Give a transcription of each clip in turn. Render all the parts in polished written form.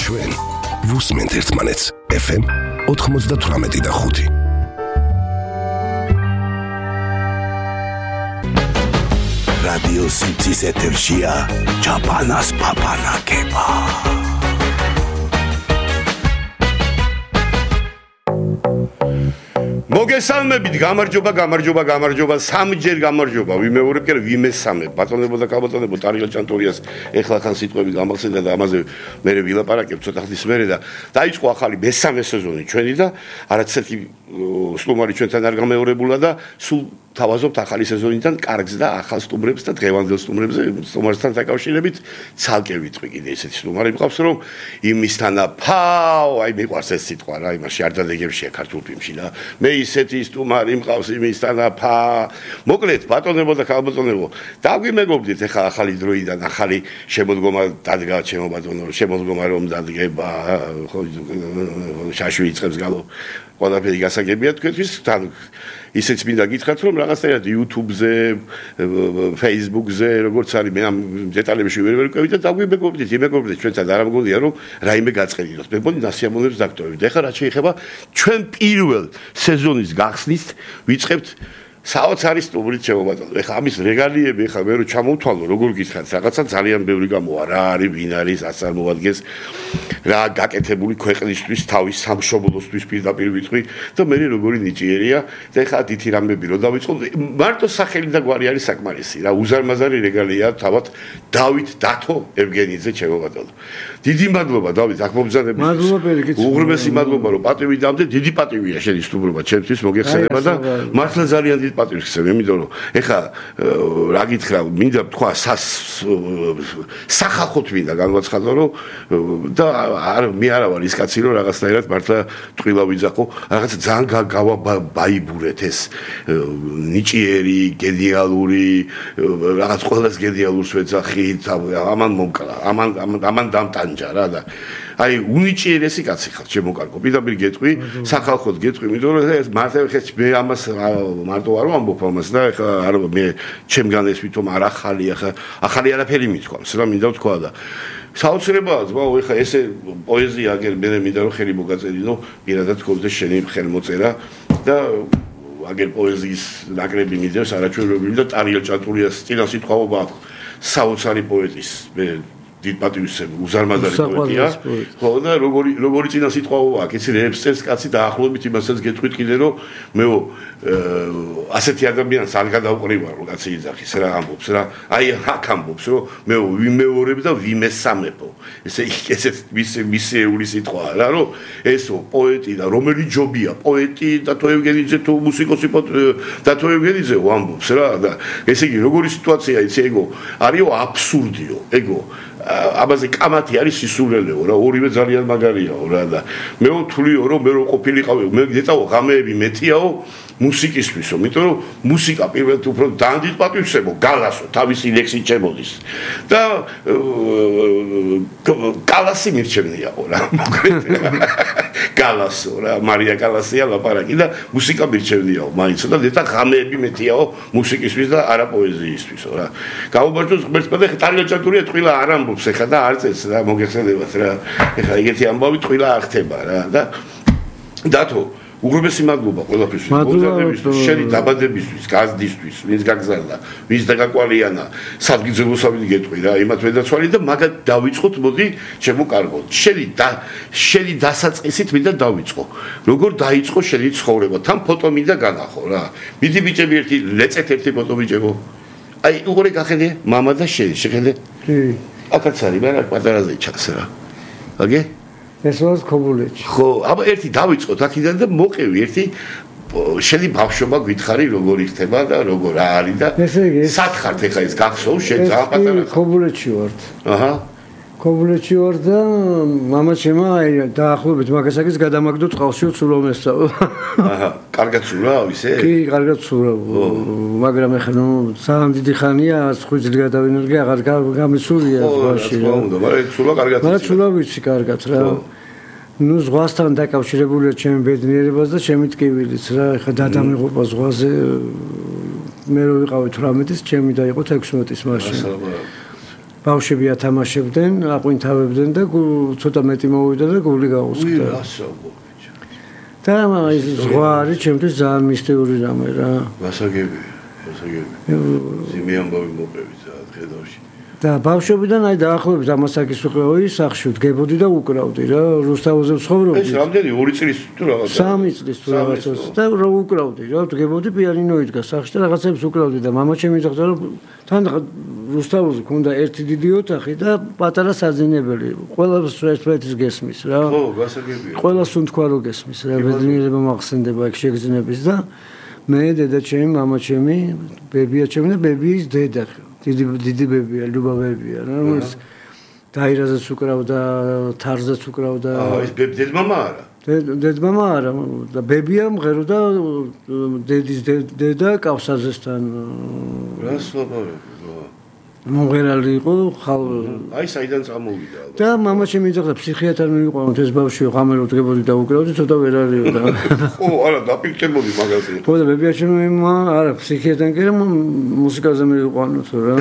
ჩვენ ვუსმენთ ერთმანეთს FM 98.5 Radio City ეთერშია ჩაპანას პაპანაკება მოგესალმებით, გამარჯობა, სამჯერ გამარჯობა. ვიმეორებ კიდე ვიმესამე. ბატონებო და კაბატონებო, ტარიელ ჭანტურიას ეხლა ხან სიტყვები გამახსენდა და ამაზე მე ვილაპარაკებ ცოტა ხნის მერე და დაიწყო ახალი მესამე სეზონი ჩვენი და არც ერთი სტუმარი ჩვენთან არ გამეორებულა და სულ თავაზობთ ახალი სეზონიდან კარგს და ახალ სტუმრებს და დღევანდელ სტუმარებთან დაკავშირებით ცალკე ვიტყვი კიდე ესეთი სტუმარი მყავს რომ იმისთანა ფაო აი მიყვარს ეს სიტყვა რა იმაში არ დადეგებშია ქართულ ფილმში და მე ისეთი სტუმარი მყავს იმისთანა ფა მოკლედ ბატონებო და ქალბატონებო დაგვიმეგობრდით ეხა ახალი დროიდან ახალი შემოდგომა დადგა ჩემო ბატონო შემოდგომა რომ დადგება ხო შაშვი იწყებს გალო ყველაფერი გასაგებია თქვენთვის თან ისეც მინდა გითხრათ რომ რაღაცნაირად YouTube-ზე, Facebook-ზე, როგორც არის მე ამ დეტალებში ვერ ვიყავით და დაგვიმეგობრდით, იმეგობრდით ჩვენთან არ ამგონია რომ რაიმე გაწყენილოთ. მე მგონი დასიამოვნებს დაგტოვებით. ეხლა რაც შეეხება ჩვენ პირველ სეზონის გახსნით ვიწყებთ საოცარი სტუმრით შემოვატანო. ეხლა ამის რეგალიები ეხლა მე რო ჩამოვთვალო, როგორ გითხრათ, რაღაცა ძალიან ბევრი გამოვა, რა არის, ვინ არის, ას არ მოადგეს, რა გაკეთებული ქვეყნისთვის, თავის სამშობლოსთვის პირდაპირ ვიტყვი და მე როგორი ნიჭიერია და ეხლა თითი რამები რო დავიწყო, მარტო სახელი და გვარი არის საკმარისი, რა უზარმაზარი რეგალია თავად დავით დათო ევგენიძე შემოვატანო. დიდი მადლობა დავით, აქ მომბრძანებისთვის. მადლობა პერიკიც. უღრმესი მადლობა რომ პატივი დამდე, დიდი პატივია შენი სტუმრობა ჩემთვის მოგეხსენება და მართლა ძალიან დიდი პატივს ხსევ, იმიტომ რომ ეხა რა გითხრა, მინდა თქვა სახალხოთ მინდა განვაცხადო რომ და მე არა ვარ ის კაცი რომ რაღაცნაირად მართლა ტყილა ვიძახო, რაღაცა ძალიან გავაბაიბურეთ ეს ნიჭიერი, გენიალური, რაღაც ყველას გენიალურს ვეძახით, ამან მომკლა, ამან დამტანჯა რა და აი უნიჭიერესი კაცი ხარ შემოკარგო პირდაპირ გეტყვი სახალხოდ გეტყვი იმიტომ რომ ეს მარტო ხეც მე ამას მარტო არ ვამბობ ამას და ეხლა არ მე ჩემგან ეს ვითომ არ ახალი არაფერი მithქვამს რა მინდა ვთქვა და საოცრებაა ძმაო ეხლა ესე პოეზია აგერ მე მინდა რომ ხელი მოგაწერიო პირადად გქონდეს შენი ხელმოწერა და აგერ პოეზიის ნაკრები მიდევს არაჩვეულებრივი და ტარიელ ჭანტურიას წინა სიტყვაობა აქვს საოცარი პოეტის მე დიდ პატივს უზარმაზარი პოეტია. ხო და როგორი წინა სიტყვაობა აქვს, იცი რეპსტერს კაცი დაახლოებით იმასაც გეტყვით კიდე რომ მეო ასეთი ადამიანს არ გადავყრივარ რომ კაცი იძახის რა ამბობს რა. აი აქ ამბობს რომ მე ვიმეორებ და ვიმესამებო. ესეც მისეული სიტყვაა რა რომ ესო პოეტი და რომელი ჯობია პოეტი და თო ევგენიძე თუ მუსიკოსი და თო ევგენიძე ამბობს რა და ესე იგი როგორი სიტუაცია იცი ეგო არისო აბსურდიო ეგო აბაზე კამათი არის სისულელეო რა ორივე ძალიან მაგარიაო რა და მე ვთვლიო რომ მე რო ყოფილიყავი მე გეტაო ღამეები მეტიაო მუსიკისთვისო იმიტომ რომ მუსიკა პირველად უფრო დანდით პატივსებო გალასო თავისი ლექსით ჩემოდის და კალასი მირჩევნიაო რა მოკლედ კალასო რა მარია კალასია ლაპარაკი და მუსიკა მირჩევნიაო მაინც და დედა ღამეები მეტიაო მუსიკისთვის და არა პოეზიისთვისო რა გაუბარჯოს ღმერთს და ტარიელ ჭანტურია ტყილა არ ამბობს ეხა და არ წეს რა მოგეხსენებათ რა ეხა ეგეთი ამბავი ტყილა არ ხდება რა და დათო უღრმესი მადლობა ყველაფერთვის მოგზაურობისთვის შენი დაბადებისთვის გაზდისთვის ვინც გაგზავნა ვინც დაგაკვალიანა სადგიძელოსავით გეტყვი რა იმათ ვედაცვალი და მაგათ დავიწყოთ მოდი შემოკარგოთ შენი დასაწყისით მინდა დავიწყო როგორ დაიწყო შენი ცხოვრება თან ფოტო მინდა განახო რა მიდი ბიჭები ერთი ლეწეთ ერთი ფოტო ბიჭებო აი უღრე გახედე მამა და შენი შეხედე კი აქაც არის მე რა პატარაზე ჩანს რა აგე ეს ვარ ქობულეთში. ხო, აბა ერთი დავიწყოთ აქედან და მოყევი ერთი შენი ბავშვობა გითხარი როგორი ხდება და როგორ არის და სათხართ ეხა ეს გახსოვ შენ ძალიან პატარა ქობულეთში ვარ. აჰა. ქობულეთში ვარ და მამა ჩემა დაახლოებით მაგასაკის გადამაგდო წყალში უცულომესწავლა. აჰა, კარგად ცურავ ისე? კი, კარგად ცურავ. მაგრამ ეხლა ნუ ძალიან დიდი ხანია 5 წელი გადავინერგე, აღარ გამისულია ზღვაში. ხო, მაგრამ ცურავ კარგად. მაგრამ ცურავ ვიცი კარგად რა. ნუ ზღვასთან დაკავშირებულია ჩემი ბედნიერებას და ჩემი ტკივილიც რა. ეხლა დადამიღობა ზღვაზე მე რო ვიყავი 18-ის, ჩემი დაიყო 16-ის მაშინ. ბავშვები ათამაშებდნენ, აყვინთავებდნენ და ცოტა მეტი მოვიდა და გული გაუსკდა. და ის ზღვა არის ჩემთვის ძალიან მისტიური რამე რა. გასაგებია. ზიმი ამბავი მოყევი ზად ხედავში. და ბავშვობიდან აი დაახლოებით ამასაკის უყევი სახში ვდგებოდი და უკრავდი რა რუსთავზე ვცხოვრობდი. ეს რამდენი 2 წლის თუ რაღაცა? 3 წლის თუ რაღაცას და რა უკრავდი რა ვდგებოდი პიანინო იდგა სახში და რაღაცებს უკრავდი და მამა ჩემი ძახდა რომ თან რუსთავზე ქონდა ერთი დიდი ოთახი და პატარა საძინებელი. ყველას ერთმანეთის გესმის რა. ხო, გასაგებია. ყველას უთქვა რომ გესმის რა ბედნიერება მახსენდება ეგ შეგრძნების და მე დედა ჩემი, მამა ჩემი, ბებია ჩემი და ბებიის დედა. დიდი ბებია, ლუბა ბებია, რა ის დაირაზეც უკრავდა, თარზეც უკრავდა. ეს დედმამა არა? დედმამა არა, და ბებია მღეროდა დედის დედა კავსაზესთან. რას ლაპარაკობ? მომღერალი იყო აი საიდან წამოვიდა ალბათ. და მამა ჩემი ძახდა ფსიქიატრ მივიყვანოთ ეს ბავშვი ღამე რო დგებოდი და უკრავდი ცოტა ვერ არისოდა. ხო, არა, დაფიქრდებოდი მაგაზე. ხო და ბებია ჩემი არა ფსიქიატრთან კი რა მუსიკაზე მივიყვანოთ რა.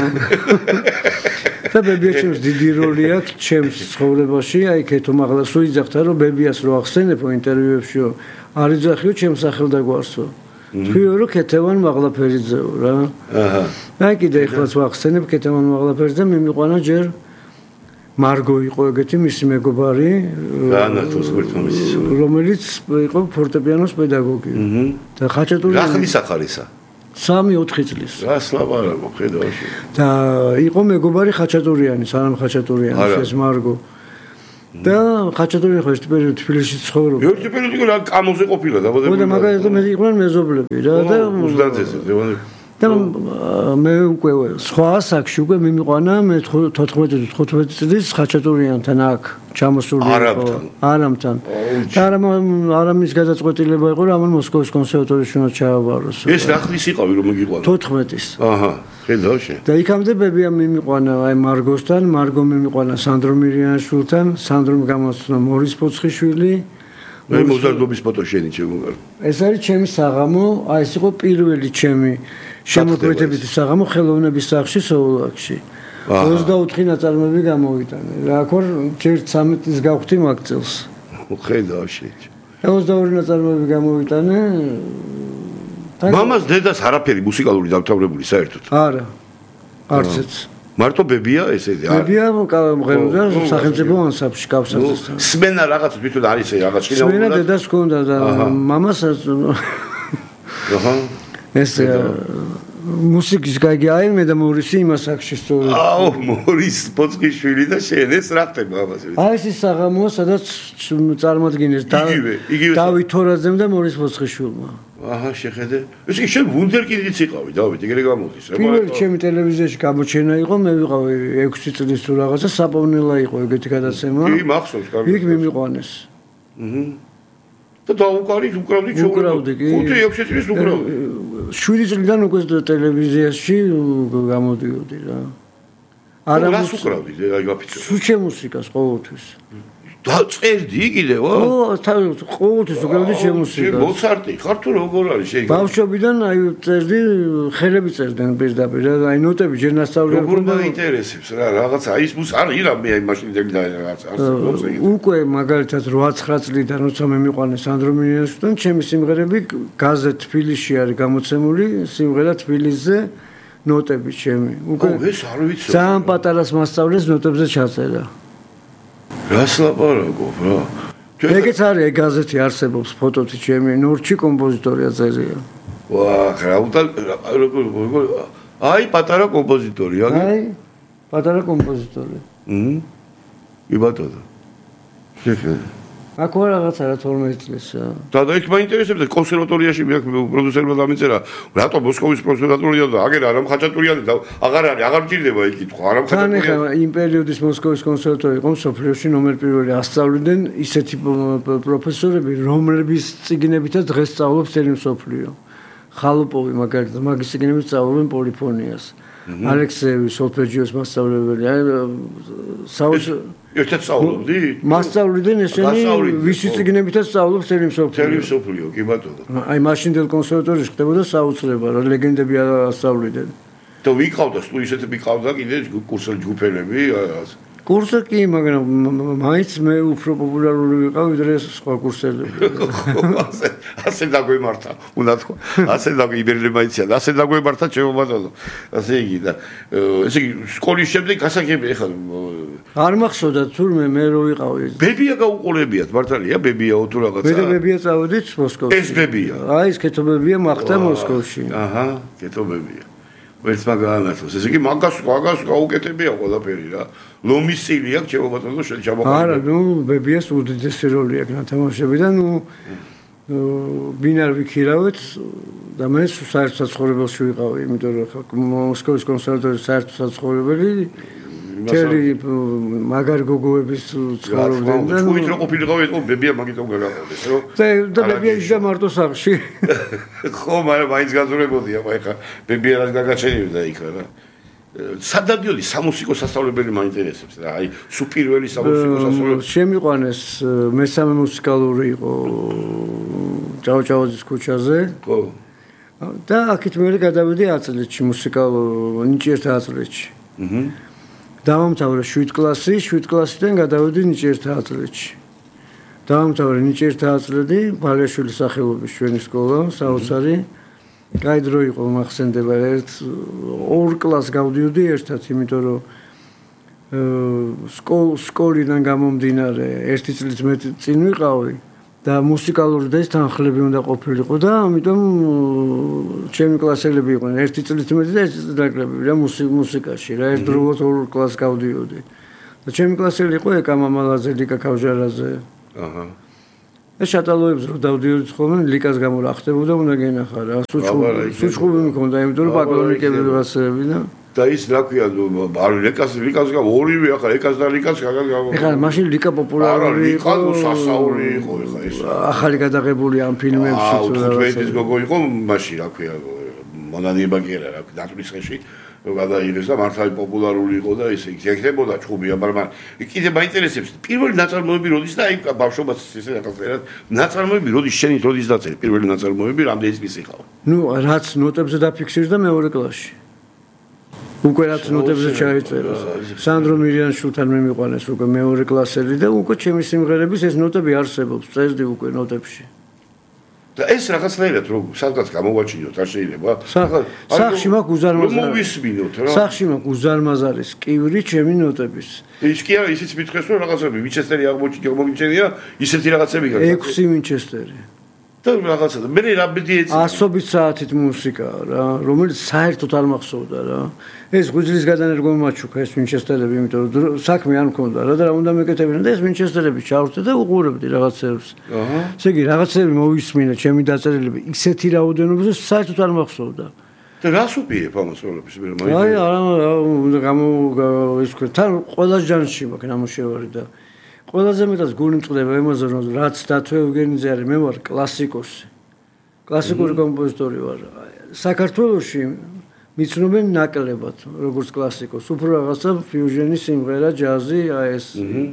და ბებია ჩემს დიდი როლი აქვს ჩემს ცხოვრებაში, აი ქეთო მაღლა სულ იძახდა რომ ბებიას რო ახსენებო ინტერვიუებშიო, არ იძახიო ჩემს სახელდაგვარსო. თქვიო რომ ქეთევან მაღლაფერიძეო რა. აჰა. აი კიდე ეხლაც ვახსენებ ქეთევან მაღლაფერიძე მიმიყვანა ჯერ მარგო იყო ეგეთი მისი მეგობარი. განათოს გვერდმამისის. რომელიც იყო ფორტეპიანოს პედაგოგი. და ხაჭატური რა ხნის ახალისა? 3-4 წლის. რას ლაპარაკობ ხედავში? და იყო მეგობარი ხაჭატურიანი, სანამ ხაჭატურიანი ეს მარგო. და ხაჭატურიანი ხო ერთი პერიოდი თბილისში ცხოვრობდა. ერთი პერიოდი რა კამოზე ყოფილა დაბადებული. ხო და მაგალითად მე იყვნენ მეზობლები რა და უზდაძეზე და მე უკვე სხვა ასაკში უკვე მიმიყვანა მე 14-15 წლის ხაჭატურიანთან აქ ჩამოსული იყო არამთან. და არამის გადაწყვეტილება იყო რომ ამან მოსკოვის კონსერვატორიაში უნდა ჩააბაროს. ეს რა ხნის იყავი რომ მიგიყვანა? 14-ის. აჰა. ხედავში. და იქამდე ბებია მიმიყვანა აი მარგოსთან, მარგო მიმიყვანა სანდრო მირიანაშვილთან, სანდრომ გამოსცნა მორის პოცხიშვილი. მე მოზარდობის ფოტო შენი შემოგარ. ეს არის ჩემი საღამო, აი ეს იყო პირველი ჩემი შემოქმედებითი საღამო ხელოვნების სახლში სოულაკში. 24 ნაწარმოები გამოვიტანე. რა ქორ ჯერ 13-ის გავხდი მაგ წელს. ხედავში. 22 ნაწარმოები გამოვიტანე. მამას დედას არაფერი მუსიკალური დამთავრებული საერთოდ. არა. არცეც. მარტო ბებია ესეთი არა. ბებია მღეროდა სახელმწიფო ანსამბლში კავსაზესთან. სმენა რაღაც თვითონ არის რაღაც შეიძლება. სმენა დედას ჰქონდა და მამას აჰა. ეს მუსიკის გაიგე აიმე და მორისი იმას აქში სწორად. აუ მორის პოცხიშვილი და შენ ეს რა ხდება ამაზე? აი ეს საღამოა სადაც წარმოადგენს დავით თორაძემ და მორის პოცხიშვილმა. აჰა შეხედე. ეს კი შენ ვუნდერკინდიც იყავი დავით ეგრე გამოდის. პირველი ჩემი ტელევიზიაში გამოჩენა იყო მე ვიყავი 6 წლის თუ რაღაცა საპოვნელა იყო ეგეთი გადაცემა. კი მახსოვს კარგი. იქ მიმიყვანეს. და დაუკარი უკრავდი უკრავდი კი 5-6 წლის უკრავდი 7 წლიდან უკვე ტელევიზიაში გამოდიოდი რა არა რას უკრავდი აი გაფიცე სუჩე მუსიკას ყოველთვის და წერდი კიდევ ხო ყოველთვის უკრავდი ჩემ მუსიკას მოცარტი ხარ თუ როგორ არის შეიძლება ბავშვობიდან აი წერდი ხელები წერდნენ პირდაპირ აი ნოტები ჯერ ნასწავლი არ მქონდა ინტერესებს რა რაღაცა ის არის რა მე აი მაშინ და რაღაც უკვე მაგალითად 8-9 წლიდან როცა მე მიყვანე სანდრო მირიანაშვილთან ჩემი სიმღერები გაზეთ თბილისში არის გამოცემული სიმღერა თბილისზე ნოტები ჩემი უკვე ეს არ ვიცი ძალიან პატარას მასწავლეს ნოტებზე ჩაწერა რას ლაპარაკობ რა ეგეც არის ეგ გაზეთი არსებობს ფოტოთი ჩემი ნორჩი კომპოზიტორია წერია ვაჰ რა როგორ აი პატარა კომპოზიტორი აი პატარა კომპოზიტორი კი ბატონო შეხედე აქ რაღაცა რა 12 წლისა და იქ მაინტერესებდა კონსერვატორიაში მე პროდიუსერმა დამიწერა რატო მოსკოვის კონსერვატორია და აგერ არა ხაჭატურიანი და აღარ არის აღარ მჭირდება იქ კითხვა არა ხაჭატურიანი თან ახლა იმ პერიოდის მოსკოვის კონსერვატორია იყო სოფლიოში ნომერ პირველი ასწავლიდნენ ისეთი პროფესორები რომლების წიგნებითაც დღეს სწავლობს წელი მსოფლიო ხალოპოვი მაგალითად მაგის წიგნებით სწავლობენ პოლიფონიას ალექსეევი სოლფეჯიოს მასწავლებელი ერთად სწავლობდი? მასწავლდნენ ესენი ვისი წიგნებითაც სწავლობს წელი მსოფლიო. წელი მსოფლიო, კი ბატონო. აი მაშინდელ კონსერვატორიაში ხდებოდა საოცრება, რა ლეგენდები ასწავლიდნენ. და ვიყავდა სტუდიისეთ ვიყავდა კიდე კურსელი ჯგუფელები კურსი კი, მაგრამ მაინც მე უფრო პოპულარული ვიყავ ვიდრე სხვა კურსელები. ასე დაგვემართა, უნდა თქვა. ასე იბერლებაიცია და ასე დაგვემართა ჩემო ბატონო. ასე იგი და ესე იგი სკოლის შემდეგ გასაგები ეხლა არ მახსოვდა თურმე მე რო ვიყავი. ბებია გაუყოლებიათ, მართალია, ბებიაო თუ რაღაცა. მე და ბებია წავედით მოსკოვში. ეს ბებია. აი ეს კეთობებია მახტა მოსკოვში. აჰა, კეთობებია. ვერც მაგაანათოს. ესე იგი მაგას გაუკეთებია ყველაფერი რა. ლომის სტილი აქვს ჩემო ბატონო შეჭამოყალიბე. არა, ნუ ბებიას უდიდესი როლი აქვს ნათამაშები და ნუ ბინარ ვიქირავეთ და მე საერთო საცხოვრებელში ვიყავი, იმიტომ რომ მოსკოვის კონსერვატორიის საერთო საცხოვრებელი თერი მაგარ გოგოების ცხოვრობდნენ და ნუ თვითონ ყოფილიყავი ეთქო ბებია მაგიტომ გაგაყოდეს რო და ბებია ისე მარტო სახში ხო მაგრამ მაინც გაზურებოდია ხა ბებია რაც გაგაჩენიოდა იქ რა სადადიოდი სამუსიკო სასწავლებელი მაინტერესებს რა აი სუპირველი სამუსიკო სასწავლებელი შემიყვანეს მესამე მუსიკალური იყო ჭავჭავაძის ქუჩაზე ხო და აქეთ მე გადავედი აწლეთში მუსიკალურ ნიჭიერთა აწლეთში დავამთავრე 7 კლასი 7 კლასიდან გადავედი ნიჭიერთა აწლეთში დავამთავრე ნიჭიერთა აწლეთი ბალეშვილის სახელობის ჩვენი სკოლა საოცარი კაი დრო იყო მახსენდება ერთ 2 კლასს გავდიოდი ერთად იმიტომ რომ სკოლიდან გამომდინარე 1 წლის მეტი წინ ვიყავი და მუსიკალური და ეს თანხლები უნდა ყოფილიყო და ამიტომ ჩემი კლასელები იყვნენ 1 წლის მეტი და 1 წლის დაკლები რა მუსიკაში რა ერთდროულად 2 კლასს გავდიოდი და ჩემი კლასელი იყო ეკა მამალაძე ლიკა ქავჟარაძე აჰა ეს შატალოებს რო დავდიოდით ხოლმე ლიკას გამო რა ხდებოდა უნდა გენახა რა სუჩხუბი მქონდა იმიტომ რომ ბაკალავრიკები ვიღაცები და ის რა ქვია არ ლიკას გამო ორივე ახლა ეკას და ლიკას გამო ეხლა მაშინ ლიკა პოპულარული იყო ლიკა სასაური იყო ეხლა ეს ახალი გადაღებული ამ ფილმებში თუ რა 15-ის გოგო იყო მაშინ რა ქვია მონადება კი არა რა დათვლისხეში რომ გადაიღეს და მართალი პოპულარული იყო და ესე იქნებოდა ჭუბია, მაგრამ კიდე მაინტერესებს პირველი ნაწარმოები როდის და აი ბავშვობაც ესე რაღაცა ნაწარმოები როდის შენით როდის დაწერე პირველი ნაწარმოები რამდენი წლის იყავ? ნუ რაც ნოტებზე დაფიქსირდა და მეორე კლასში. უკვე რაც ნოტებზე ჩაიწერა. სანდრო მირიანშვილთან მე მიყვანეს უკვე მეორე კლასელი და უკვე ჩემი სიმღერების ეს ნოტები არსებობს, წერდი უკვე ნოტებში. და ეს რაღაცნაირად რომ სადღაც გამოვაჩინოთ არ შეიძლება სახში მაქვს უზარმაზარი მოვისმინოთ რა სახში მაქვს უზარმაზარი სკივრი ჩემი ნოტების ის კი არა ისიც მითხეს რომ რაღაცები ვინჩესტერი აღმოჩენია ისეთი რაღაცები გაქვს 6 ვინჩესტერი და რაღაცა და მე რა ბედი ეცი 100 საათით მუსიკა რა რომელიც საერთოდ არ მახსოვდა რა ეს გვიძლის გადანერგვა მაჩუქა ეს ვინჩესტერები იმიტომ რომ საქმე არ მქონდა რა და რა უნდა მეკეთებინა და ეს ვინჩესტერები ჩავრდე და უყურებდი რაღაცებს აჰა ესე იგი რაღაცები მოვისმინე ჩემი დაწერილები ისეთი რაოდენობის საერთოდ არ მახსოვდა და რას უპირებ ამას როლებს მე მაინც აი არა უნდა ის ქვე თან ყველა ჟანრში მაქვს ნამუშევარი და ყველაზე მეტად გული მწყდება იმაზე რომ რაც დათო ევგენიძე არის მე ვარ კლასიკოსი კლასიკური კომპოზიტორი ვარ საქართველოში მიცნობენ ნაკლებად როგორც კლასიკოს უფრო რაღაცა ფიუჟენი სიმღერა ჯაზი აი ეს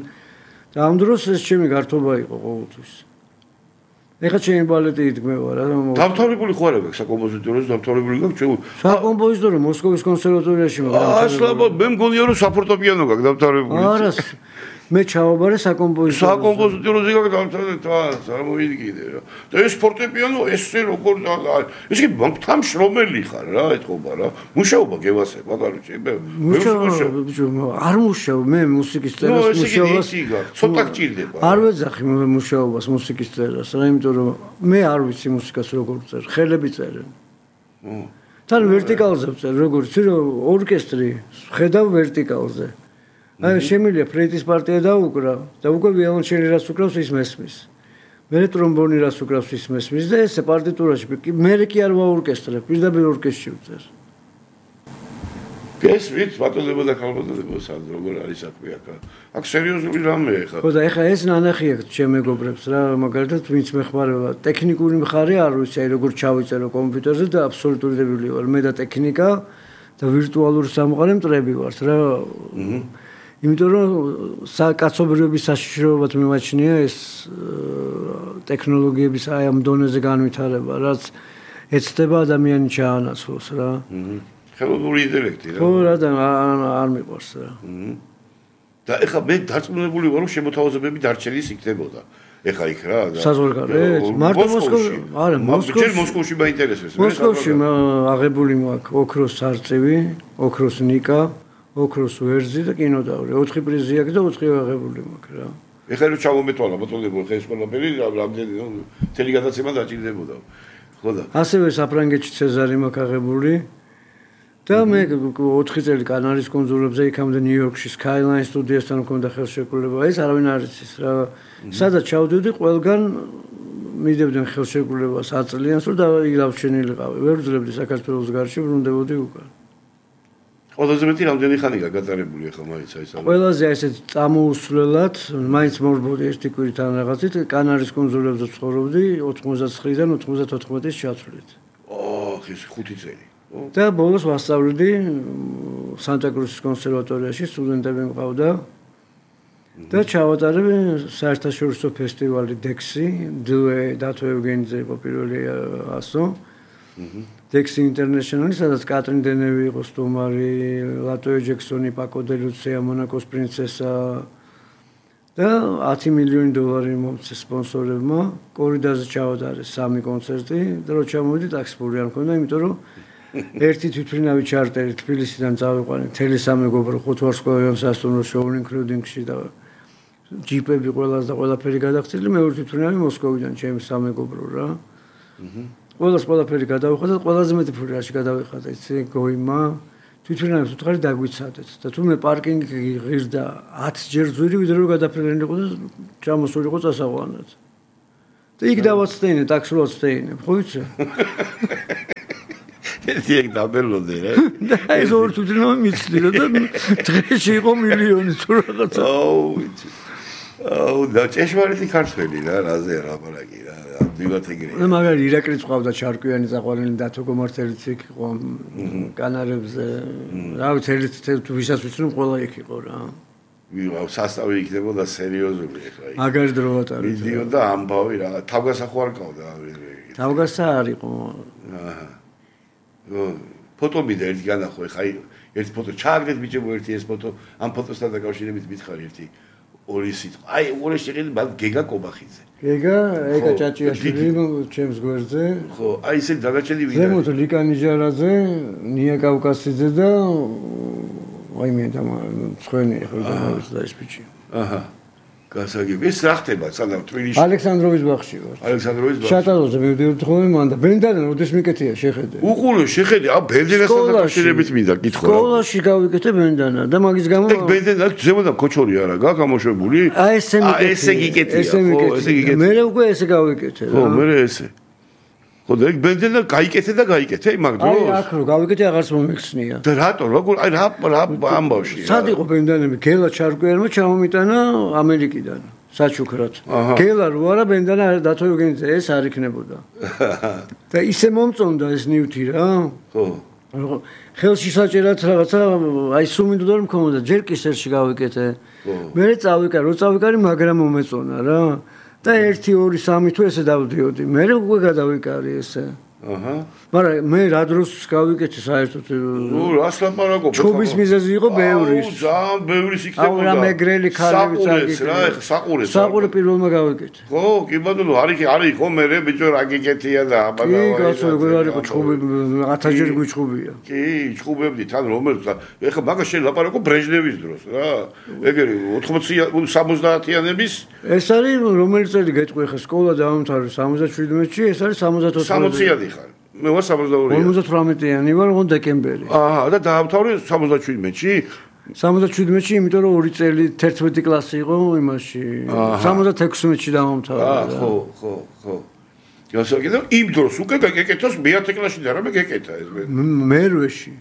და ამ დროს ეს ჩემი გართობა იყო ყოველთვის ეხლა ჩემი ბალეტი იდგმევა რა დამთავრებული ხო არა საკომპოზიტოროს დამთავრებული გაქვს საკომპოზიტორო მოსკოვის კონსერვატორიაში მაგრამ ასლაბა მე მგონია რომ საფორტეპიანო გაქვს დამთავრებული არა მე ჩავაბარე საკომპოზიტოროზე გამთავრდა და მოიდგინე რა და ეს ფორტეპიანო ესე როგორ ეს კი თან შრომელი ხარ რა ეთქობა რა მუშაობა გევასებ მაგალითი არ მუშაობ მე მუსიკის წერას მუშაობას ცოტა გჭირდება არ ვეძახი მუშაობას მუსიკის წერას რა იმიტომ რომ მე არ ვიცი მუსიკას როგორ წერ ხელები წერენ თან ვერტიკალზე წერ როგორ იცი რომ ორკესტრი ხედავ ვერტიკალზე აი შემიძლია ფრეიტის პარტია დაუკრა და უკვე ვიოლონჩელი რაც უკრავს ის მესმის. მე ტრომბონი რაც უკრავს ის მესმის და ესე პარტიტურაში მე კი არ ვაორკესტრებ, პირდაპირ ორკესტრში ვწერ. ეს ვით ბატონებო და ქალბატონებო სად როგორ არის საქმე აქ? აქ სერიოზული რამეა ხა. ხო და ეხა ეს ნანახი აქვს ჩემ მეგობრებს რა, მაგალითად ვინც მეხმარება ტექნიკური მხარე არ ვიცი აი როგორ ჩავიწერო კომპიუტერზე და აბსოლუტური დებილი ვარ. მე და ტექნიკა და ვირტუალური სამყარო მტრები ვართ რა. იმიტომ რომ კაცობრიობის საშიშროებად მიმაჩნია ეს ტექნოლოგიების აი ამ დონეზე განვითარება, რაც ეცდება ადამიანი ჩაანაცვლოს რა. ხელოვნური ინტელექტი რა. ხო რა და არ მიყვარს რა. და ეხლა მე დარწმუნებული ვარ რომ შემოთავაზებები დარჩენის იქნებოდა. ეხლა იქ რა და საზღვარგარეთ მარტო მოსკოვში არა მოსკოვში მაინტერესებს მოსკოვში აღებული მაქვს ოქროს სარწივი ოქროს ნიკა ოქროს ვერძი და კინოდავრი 4 პრიზი აქვს და 4 აღებული მაქვს რა ეხლა რო ჩამომეტვალა ბატონებო ხე ეს ყველაფერი რამდენი თელი გადაცემა დაჭირდებოდა ხო და ასევე საფრანგეთში ცეზარი მაქვს აღებული და მე 4 წელი კანარის კუნძულებზე იქამდე ნიუ-იორკში Skyline სტუდიასთან მქონდა ხელშეკრულება ეს არავინ არ იცის რა სადაც ჩავდივდი ყველგან მიდევდნენ ხელშეკრულებას აწლიანს რომ დავჩენილიყავი ვერ ვძლებდი საქართველოს გარშე ბრუნდებოდი უკან ყველაზე მეტი რამდენი ხანია გატარებული ახლა მაინც აი სამ ყველაზე ესეთ წამოუსვლელად მაინც მორბოდი ერთი კვირით ან რაღაცით კანარის კუნძულებზე ცხოვრობდი 89-დან 94-ის ჩათვლით ეს 5 წელი და ბოლოს ვასწავლდი სანტა-კრუსის კონსერვატორიაში სტუდენტები მყავდა და ჩავატარებ საერთაშორისო ფესტივალი დექსი დუე დათო ევგენიძე იყო პირველი ასო დექსი ინტერნეშნალი სადაც კატრინ დენევი იყო სტუმარი ლატოე ჯექსონი პაკო დე ლუცია მონაკოს პრინცესა და 10 მილიონი დოლარი მომწეს სპონსორებმა კორიდაზე ჩავატარეს 3 კონცერტი და რო ჩამოვიდი ტაქსიფური არ მქონდა იმიტომ რომ ერთი თვითმფრინავი ჩარტერი თბილისიდან წავიყვანე მთელი სამეგობრო ხუთვარსკვლავიან სასტუმრო შოუ ინკლუდინგში და ჯიპები ყველას და ყველაფერი გადახდილი მეორე თვითმფრინავი მოსკოვიდან ჩემი სამეგობრო რა ყველას ყველაფერი გადავიხადა და ყველაზე მეტი ფული რაში გადავიხადა იცი გოიმა თვითმფრინავის უთხარი დაგვიცადეთ და თუ მე პარკინგი ღირდა 10 ჯერ ძვირი ვიდრე რომ გადაფრენილიყო და ჩამოსულიყო წასაყვანად და იქ დავაცდეინე ტაქსი რო ვაცდეინე ხო იცი ერთი ეგ დაბელოდე რა და ეს ორი თვითმფრინავი მიცდილა და დღეში იყო მილიონი თუ რაღაცა და ჭეშმარიტი ქართველი რა რაზე ლაპარაკი რა მივათ ეგრე მაგარი ირაკლიც ყავდა ჩარკვიანი წაყვანილი დათო გომართელიც იქ იყო კანარებზე რა ვიცი თუ ვისაც ვიცი რომ ყველა იქ იყო რა სასწავი იქნებოდა სერიოზული ეხლა იქ მაგარი დრო ვატარებ მიდიოდა ამბავი რა თავგასა ხო არ ყავდა თავგასა არ იყო ფოტომი და ერთი განახო ეხლა ერთი ფოტო ჩააგდეთ ბიჭებო ერთი ეს ფოტო ამ ფოტოსთან დაკავშირებით მითხარი ერთი ორი სიტყვა აი ორი შეხედი გეგა კობახიძე გეგა ეგა ჭაჭიაშვილი ჩემს გვერდზე ხო აი ესე დაგაჩენდი ვიდა ზემოთ ლიკა ნიჟარაძე ნია კავკასიძე და აი მე და მცხენი ხო და ეს ბიჭი აჰა გასაგები ეს რა ხდება სანამ თბილისში ალექსანდროვის ბაღში ვარ ალექსანდროვის ბაღში შატალოზე მივდივართ ხოლმე მან და ბენდანან როდის მიკეთია შეხედე უყურე შეხედე ბენდანასთან დაკავშირებით მინდა კითხვა სკოლაში გავიკეთე ბენდანა და მაგის გამო ეგ ბენდანა ზემოდან ქოჩორი არა გამოშვებული აი ესე გიკეთია ხო ესე გიკეთია მე უკვე ესე გავიკეთე ხო მე ესე ხო და ეგ ბენდანა გაიკეთე და გაიკეთე მაგ დროს აი აქ რო გავიკეთე აღარც მომექცნია და რატო როგორ აი რა ამბავში სად იყო ბენდანები გელა ჩარკვიანმა ჩამომიტანა ამერიკიდან საჩუქრად გელა რო არა ბენდანა დათო ევგენიძე ეს არ იქნებოდა და ისე მომწონდა ეს ნივთი რა ხო ხელში საჭერად რაღაცა აი სუმინდოდა რომ მქონდა ჯერ კისერში გავიკეთე მე წავიკარ რო წავიკარი მაგრამ მომეწონა რა და 1 2 3 თუ ესე დავდიოდი მე უკვე გადავიკარი ესე აჰა მაგრამ მე რა დროს გავიკეთე საერთოდ რას ლაპარაკობ ჩუბის მიზეზი იყო ბევრი ძალიან ბევრი იქნებოდა აუ რა მეგრელი ქალები წაგიკეთე რა ეხა საყურე პირველმა გავიკეთე ხო კი ბატონო არის ხო მე ბიჭო რა გიკეთია და აბანა კი კაცო როგორ არის ჩუბი 1000 ჯერ გვიჩუბია კი ჩუბებდი თან რომელიც ეხა მაგას შენ ლაპარაკობ ბრეჟნევის დროს რა ეგერი 80-70-იანების ეს არის რომელი წელი გეტყვი ხა სკოლა დაამთავრე 77-ში ეს არის 74 60-იანი ხარ მე ვარ 72-იანი 58-იანი ვარ ოღონდ დეკემბერი აჰა და დაამთავრე 77-ში 77-ში იმიტომ რომ 2 წელი 11 კლასი იყო იმაში 76-ში დაამთავრე ხო გასაგებია იმ დროს უკვე გეკეთოს მე-10 კლასში და რა მე გეკეთა ეს მერვეში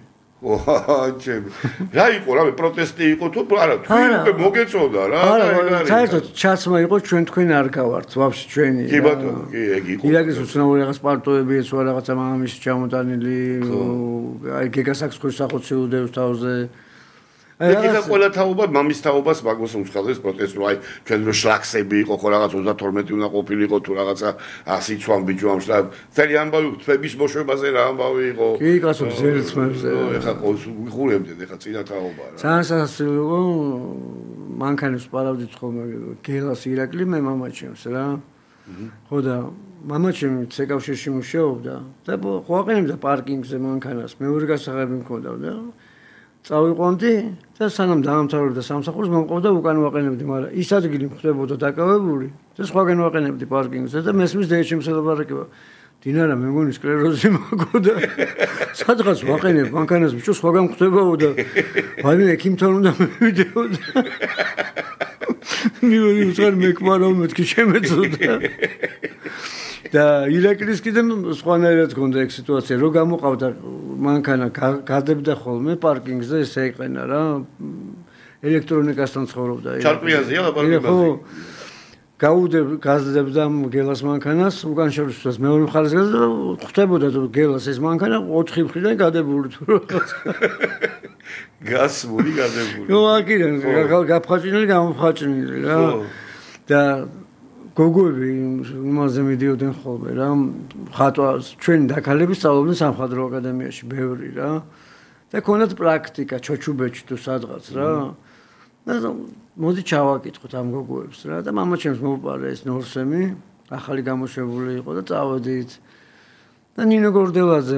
რა იყო რა პროტესტი იყო თუ არა თქვენ უკვე მოგეწოდა რა არა საერთოდ ჩაცმა იყო ჩვენ თქვენ არ გავართ ვაფშე ჩვენი კი ბატონო კი ეგ იყო ირაკის უცნაური რაღაც პარტოები ეს რა რაღაცა მამამისი ჩამოტანილი აი გეგასაკს ხოს სახოცი უდევს თავზე ეხლა ყველა თაობა მამის თაობას მაგას უმცხადეს პროტესტ აი ჩვენ რო შლაქსები იყო ხო რაღაც 32 უნდა ყოფილიყო თუ რაღაცა 100 ცვამ ბიჭვამს და წელი ამბავი თვების მოშვებაზე რა ამბავი იყო კი კაცო ზერცმებზე ეხლა ვიხურებდეთ ეხლა წინა თაობა რა ძალიან სასაცილო მანქანის პარავდით ხოლმე გელას ირაკლი მე მამაჩემს რა ხო და მამაჩემი ცეკავშირში მუშაობდა და ყვაყენებდა პარკინგზე მანქანას მეორე გასაღები მქონდა და წავიყვანდი და სანამ დაამთავრებდა სამსახურს მომყავდა უკან ვაყენებდი მაგრამ ის ადგილი მხდებოდა დაკავებული და სხვაგან ვაყენებდი პარკინგზე და მესმის დეჩემს ელაპარაკება დინარა მე მგონი სკლეროზი მაქოდა სადღაც ვაყენებ მანქანას ბიჭო სხვაგან ხდებოდა ვაიმე ექიმთან უნდა მივიდეოდა მივიდი უცხარ მეკმარავ მეთქი შემეწოდა და ირაკლის კიდე სხვანაირად გქონდა ეგ სიტუაცია რო გამოყავდა მანქანა გადებდა ხოლმე პარკინგზე ესე იყენა რა ელექტრონიკასთან ცხოვრობდა ჩარკვიანზეა ლაპარაკი გაუდებდა გელას მანქანას უკან შორისას მეორე მხარეს ხდებოდა თუ გელას ეს მანქანა 4 მხრიდან გადებული თუ გასმული გადებული ნუ აქედან გაფხაჭინილი გამოფხაჭინილი რა და გოგოები იმაზე მიდიოდნენ ხოლმე რა ხატვა ჩვენი დაქალები სწავლობდნენ სამხატვრო აკადემიაში ბევრი რა და ქონდათ პრაქტიკა ჩოჩუბეთში თუ სადღაც რა და მოდი ჩავაკითხოთ ამ გოგოებს რა და მამაჩემს მოუპარა ეს ნორსემი ახალი გამოშვებული იყო და წავედით და ნინო გორდელაძე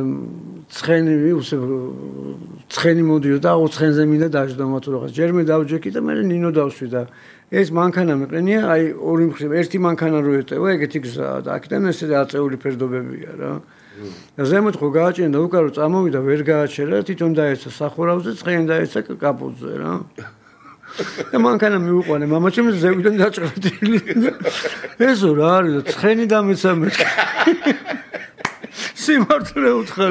ცხენი მოდიოდა და 20 ცხენზე მინდა დაждდომა თუ რაღაც ჯერ მე დავჯექი და მე ნინო დავსვი და ეს მანქანა მეყენია აი ორი მხრივ ერთი მანქანა რო ეტევა ეგეთი გზაა და აქედან ესე აწეული ფერდობებია რა და ზემოთ ხო გააჭირა და უკან რო წამოვიდა ვერ გააჩერა თვითონ დაეცა სახურავზე ცხენი დაეცა კაპოტზე რა და მანქანა მივუყვანე მამაჩემ ზევიდან დაჭრილი ესო რა არის ცხენი დამეცა მე სიმართლე უთხარ